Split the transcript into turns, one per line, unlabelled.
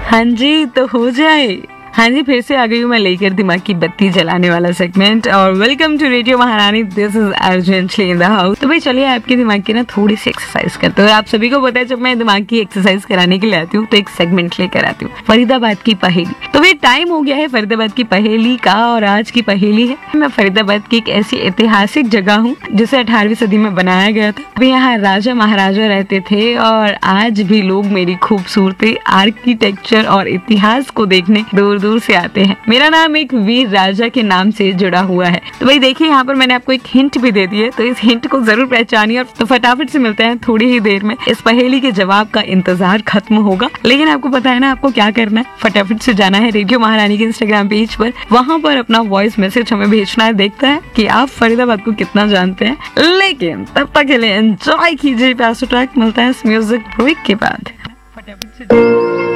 हाँ जी, तो हो जाए। हाँ जी, फिर से आ गई हूँ मैं लेकर दिमाग की बत्ती जलाने वाला सेगमेंट। और वेलकम टू रेडियो महारानी, this is urgently in the house. तो भाई चलिए आपके दिमाग की ना थोड़ी सी एक्सरसाइज करते हैं। आप सभी को पता है जब मैं दिमाग की एक्सरसाइज कराने के लिए आती हूँ तो एक सेगमेंट लेकर आती हूँ, फरीदाबाद की पहेली। तो भाई टाइम हो गया है फरीदाबाद की पहेली का, और आज की पहेली है, मैं फरीदाबाद की एक ऐसी ऐतिहासिक जगह हूँ जिसे 18वीं सदी में बनाया गया था। अभी यहाँ राजा महाराजा रहते थे और आज भी लोग मेरी खूबसूरती, आर्किटेक्चर और इतिहास को देखने दूर दूर से आते हैं। मेरा नाम एक वीर राजा के नाम से जुड़ा हुआ है। तो भाई देखिए यहाँ पर मैंने आपको एक हिंट भी दे दी है, तो इस हिंट को जरूर पहचानिए। और तो फटाफट से मिलते हैं थोड़ी ही देर में। इस पहेली के जवाब का इंतजार खत्म होगा, लेकिन आपको पता है ना आपको क्या करना है। फटाफट से जाना है रेडियो महारानी के इंस्टाग्राम पेज पर, वहां पर अपना वॉइस मैसेज हमें भेजना है। देखता है कि आप फरीदाबाद को कितना जानते हैं। लेकिन तब तक के लिए एंजॉय कीजिए प्यासो ट्रैक। मिलता है इस म्यूजिक ब्रेक के बाद। फटाफट से